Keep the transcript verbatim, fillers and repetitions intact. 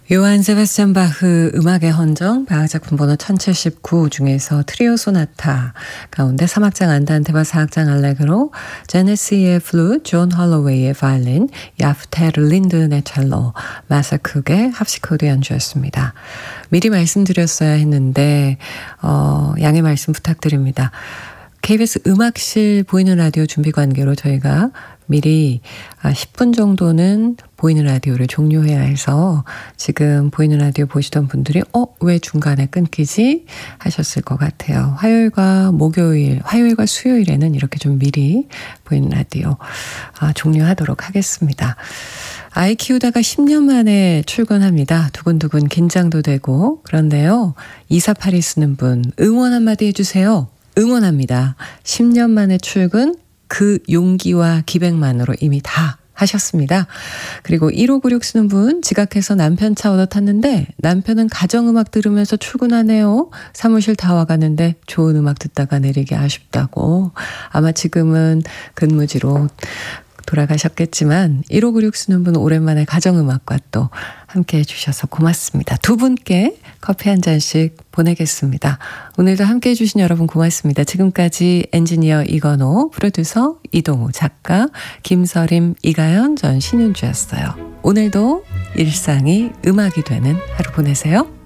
요한 세바스찬 바흐 음악의 헌정 바흐작품 번호 천칠십구 중에서 트리오 소나타 가운데 삼 악장 안단테와 사 악장 알레그로, 제네시의 플루트, 존 홀로웨이의 바이올린, 야프테르 린든의 첼로, 마사쿡의 합시코드 연주였습니다. 미리 말씀드렸어야 했는데 어, 양해 말씀 부탁드립니다. 케이비에스 음악실 보이는 라디오 준비 관계로 저희가 미리 십 분 정도는 보이는 라디오를 종료해야 해서 지금 보이는 라디오 보시던 분들이 어? 왜 중간에 끊기지? 하셨을 것 같아요. 화요일과 목요일, 화요일과 수요일에는 이렇게 좀 미리 보이는 라디오 아, 종료하도록 하겠습니다. 아이 키우다가 십 년 만에 출근합니다. 두근두근 긴장도 되고 그런데요. 이사팔이 쓰는 분 응원 한마디 해주세요. 응원합니다. 십 년 만에 출근, 그 용기와 기백만으로 이미 다 하셨습니다. 그리고 일오구육 쓰는 분 지각해서 남편 차 얻어 탔는데 남편은 가정음악 들으면서 출근하네요. 사무실 다 와가는데 좋은 음악 듣다가 내리기 아쉽다고. 아마 지금은 근무지로 돌아가셨겠지만 일오구육 쓰는 분 오랜만에 가정음악과 또 함께 해주셔서 고맙습니다. 두 분께 커피 한 잔씩 보내겠습니다. 오늘도 함께 해주신 여러분 고맙습니다. 지금까지 엔지니어 이건호, 프로듀서 이동우, 작가 김서림, 이가연, 전 신윤주였어요. 오늘도 일상이 음악이 되는 하루 보내세요.